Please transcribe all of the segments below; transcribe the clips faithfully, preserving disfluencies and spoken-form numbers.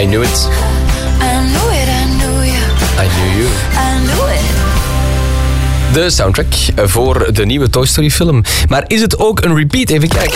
I knew it. I knew it, I knew you. I knew you. I knew it. De soundtrack voor de nieuwe Toy Story film. Maar is het ook een repeat? Even kijken.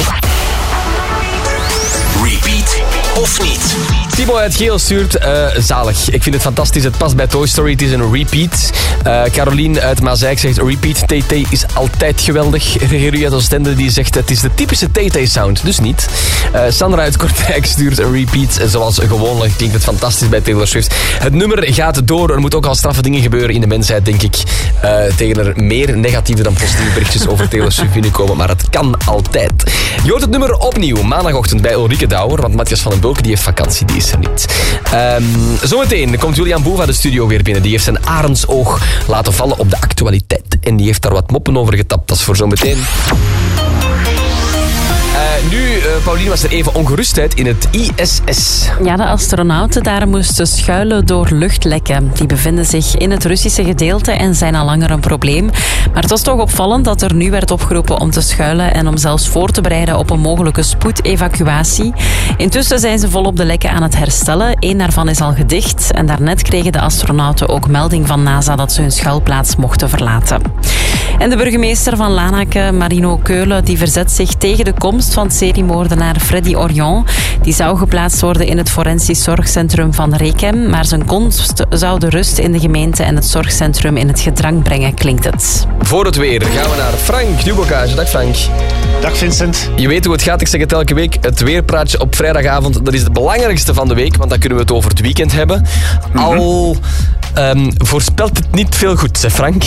Repeat of niet? Timo uit Geel stuurt uh, zalig. Ik vind het fantastisch. Het past bij Toy Story. Het is een repeat. Uh, Caroline uit Mazeik zegt repeat. T T is altijd geweldig. Geru uit Oostende die zegt het is de typische T T sound. Dus niet. Uh, Sandra uit Kortrijk stuurt een repeat. Zoals gewoonlijk klinkt het fantastisch bij Taylor Swift. Het nummer gaat door. Er moeten ook al straffe dingen gebeuren in de mensheid, denk ik. Uh, tegen er meer negatieve dan positieve berichtjes over Taylor Swift binnenkomen. Maar het kan altijd. Je hoort het nummer opnieuw. Maandagochtend bij Ulrike Douwer. Want Matthias van den Bulke die heeft vakantie. Die is er niet. Um, zometeen komt Julian Boeva de studio weer binnen. Die heeft zijn arendsoog laten vallen op de actualiteit. En die heeft daar wat moppen over getapt. Dat is voor zometeen. Uh, nu, uh, Pauline, was er even ongerustheid in het I S S. Ja, de astronauten daar moesten schuilen door luchtlekken. Die bevinden zich in het Russische gedeelte en zijn al langer een probleem. Maar het was toch opvallend dat er nu werd opgeroepen om te schuilen en om zelfs voor te bereiden op een mogelijke spoedevacuatie. Intussen zijn ze volop de lekken aan het herstellen. Eén daarvan is al gedicht en daarnet kregen de astronauten ook melding van NASA dat ze hun schuilplaats mochten verlaten. En de burgemeester van Lanaken, Marino Keulen, die verzet zich tegen de komst van seriemoordenaar Freddy Orion. Die zou geplaatst worden in het forensisch zorgcentrum van Rekem, maar zijn komst zou de rust in de gemeente en het zorgcentrum in het gedrang brengen, klinkt het. Voor het weer gaan we naar Frank Dubocage. Dag Frank. Dag Vincent. Je weet hoe het gaat, ik zeg het elke week. Het weerpraatje op vrijdagavond, dat is het belangrijkste van de week, want dan kunnen we het over het weekend hebben. Mm-hmm. Al um, voorspelt het niet veel goed, hè Frank?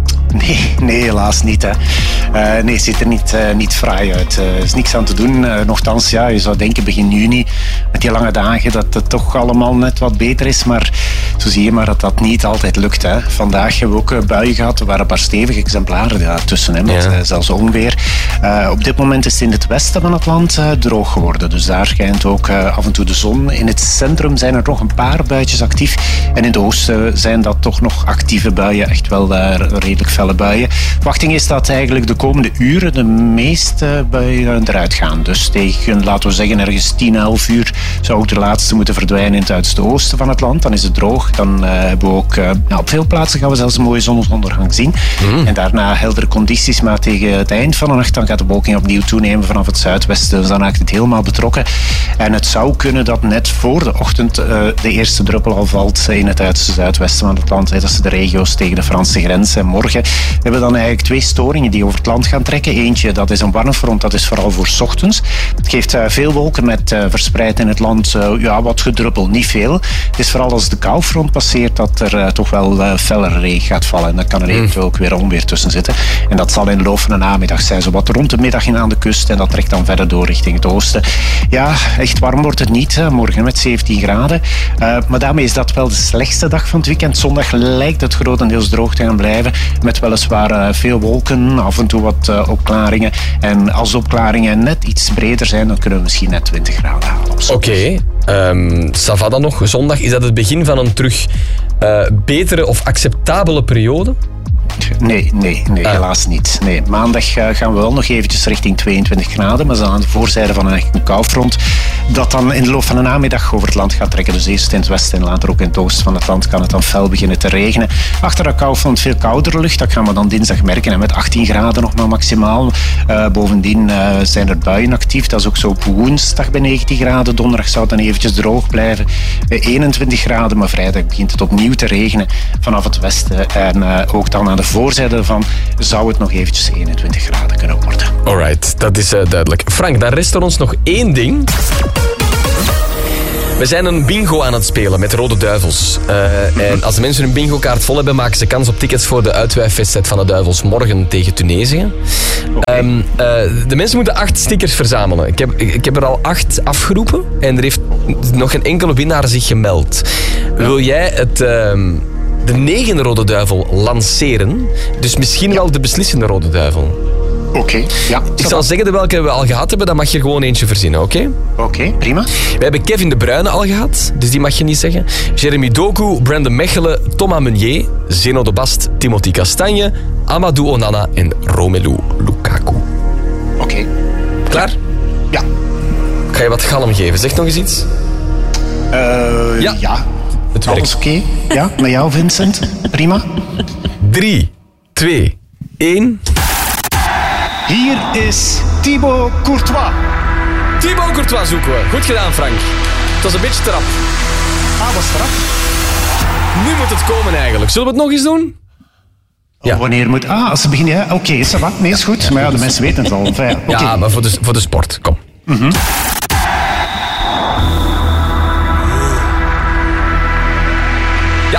Nee, nee, helaas niet. Hè. Uh, nee, het ziet er niet, uh, niet fraai uit. Er uh, is niks aan te doen. Uh, nochtans, ja, je zou denken begin juni, met die lange dagen, dat het toch allemaal net wat beter is. Maar zo zie je maar dat dat niet altijd lukt. Hè. Vandaag hebben we ook uh, buien gehad. Er waren een paar stevige exemplaren ja, tussen, hè, met ja. uh, zelfs onweer. Uh, op dit moment is het in het westen van het land uh, droog geworden. Dus daar schijnt ook uh, af en toe de zon. In het centrum zijn er nog een paar buitjes actief. En in het oosten zijn dat toch nog actieve buien. Echt wel uh, redelijk felle buien. Verwachting is dat eigenlijk de komende uren de meeste buien eruit gaan. Dus tegen, laten we zeggen, ergens tien, elf uur zou ook de laatste moeten verdwijnen in het uiterste oosten van het land. Dan is het droog. Dan uh, hebben we ook, uh, ja, op veel plaatsen gaan we zelfs een mooie zonsondergang zien. Mm. En daarna heldere condities, maar tegen het eind van de nacht dan gaat de bewolking opnieuw toenemen vanaf het zuidwesten. Dus dan raakt het helemaal betrokken. En het zou kunnen dat net voor de ochtend uh, de eerste druppel al valt in het uiterste zuidwesten van het land. Dat is de regio's tegen de Franse grens. En morgen we hebben dan eigenlijk twee storingen die over het land gaan trekken. Eentje, dat is een warmfront, dat is vooral voor 's ochtends. Het geeft uh, veel wolken met uh, verspreid in het land uh, ja, wat gedruppel, niet veel. Het is vooral als de koufront passeert dat er uh, toch wel uh, fellere regen gaat vallen. En dan kan er eventueel ook weer onweer tussen zitten. En dat zal in de loop van de namiddag zijn, zo wat rond de middag in aan de kust. En dat trekt dan verder door richting het oosten. Ja, echt warm wordt het niet. Hè. Morgen met zeventien graden. Uh, maar daarmee is dat wel de slechtste dag van het weekend. Zondag lijkt het grotendeels droog te gaan blijven. Met weliswaar uh, veel wolken, af en toe wat uh, opklaringen. En als de opklaringen net iets breder zijn, dan kunnen we misschien net twintig graden halen. Oké, okay. um, Sava dan nog. Zondag, is dat het begin van een terug uh, betere of acceptabele periode? Nee, nee, nee ah. helaas niet. Nee. Maandag uh, gaan we wel nog eventjes richting tweeëntwintig graden, maar dan aan de voorzijde van een, een koufront dat dan in de loop van de namiddag over het land gaat trekken. Dus eerst in het westen en later ook in het oosten van het land kan het dan fel beginnen te regenen. Achter dat koufront veel koudere lucht, dat gaan we dan dinsdag merken. En met achttien graden nog maar maximaal. Uh, bovendien uh, zijn er buien actief. Dat is ook zo op woensdag bij negentien graden. Donderdag zou het dan eventjes droog blijven. Uh, eenentwintig graden, maar vrijdag begint het opnieuw te regenen vanaf het westen. En uh, ook dan aan de voorzijde ervan zou het nog eventjes eenentwintig graden kunnen worden. Alright, dat is uh, duidelijk. Frank, dan rest er ons nog één ding. We zijn een bingo aan het spelen met Rode Duivels. Uh, en als de mensen hun bingo-kaart vol hebben, maken ze kans op tickets voor de uitwijfwedstrijd van de Duivels morgen tegen Tunesië. Okay. Um, uh, de mensen moeten acht stickers verzamelen. Ik heb, ik heb er al acht afgeroepen en er heeft nog geen enkele winnaar zich gemeld. Ja. Wil jij het... Uh, de negende Rode Duivel lanceren. Dus misschien ja. wel de beslissende Rode Duivel. Oké, okay, ja. Ik zal zeggen de welke we al gehad hebben, dan mag je gewoon eentje verzinnen, oké? Okay? Oké, okay, prima. We hebben Kevin De Bruyne al gehad, dus die mag je niet zeggen. Jeremy Doku, Brandon Mechelen, Thomas Meunier, Zeno de Bast, Timothy Castagne, Amadou Onana en Romelu Lukaku. Oké. Okay. Klaar? Ja. Ik ga je wat galm geven. Zeg nog eens iets. Uh, Ja. ja. Het Alles werkt. oké? Ja, met jou Vincent? Prima. drie, twee, één. Hier is Thibaut Courtois. Thibaut Courtois zoeken we. Goed gedaan, Frank. Het was een beetje trap. Ah, was straf. Nu moet het komen eigenlijk. Zullen we het nog eens doen? Ja. Oh, wanneer moet... Ah, als ze beginnen... Ja, oké, is dat wat? Nee, is goed. Maar ja, de mensen weten het al. Enfin, ja, oké. Ja, maar voor de, voor de sport. Kom. Mm-hmm. Ja.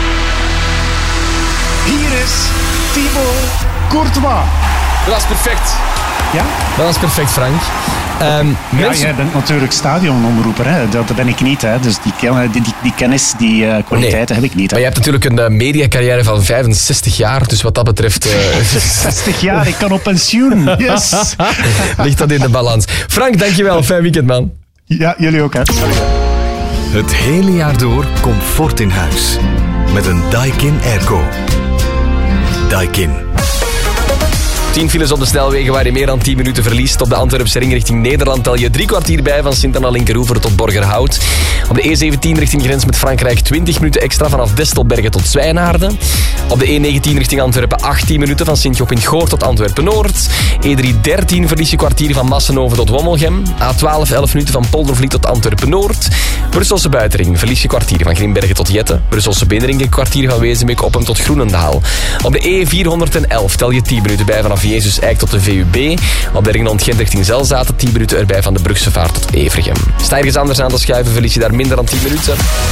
Hier is Thibaut Courtois. Dat was perfect. Ja? Dat was perfect, Frank. Ehm, Ja, mensen... jij bent natuurlijk stadionomroeper, hè. Dat, dat ben ik niet, hè. Dus die, ken- die, die, die kennis, die uh, kwaliteiten heb ik niet. Hè. Maar je hebt natuurlijk een uh, mediacarrière van vijfenzestig jaar, dus wat dat betreft... Uh, zestig jaar, ik kan op pensioen. Yes. ligt dat in de balans. Frank, dankjewel. Fijn weekend, man. Ja, jullie ook, hè. Het hele jaar door comfort in huis. Met een Daikin Airco. Daikin. tien files op de snelwegen waar je meer dan tien minuten verliest. Op de Antwerpse ring richting Nederland tel je drie kwartier bij van Sint-Anna-Linkeroever tot Borgerhout. Op de E zeventien richting grens met Frankrijk twintig minuten extra vanaf Destelbergen tot Zwijnaarden. Op de E negentien richting Antwerpen achttien minuten van Sint-Job in Goor tot Antwerpen-Noord. E drie dertien verlies je kwartier van Massenhoven tot Wommelgem. A twaalf elf minuten van Poldervliet tot Antwerpen-Noord. Brusselse buitenring verlies je kwartier van Grimbergen tot Jette. Brusselse binnenring een kwartier van Wezenbeek-Oppem tot Groenendaal. Op de E vierhonderdelf tel je tien minuten bij vanaf Jezus Eik tot de V U B. Op de ring rond Gent richting Zelzaten tien minuten erbij van de Brugse Vaart tot Evergem. Sta ergens anders aan te schuiven, verlies je daar minder dan tien minuten.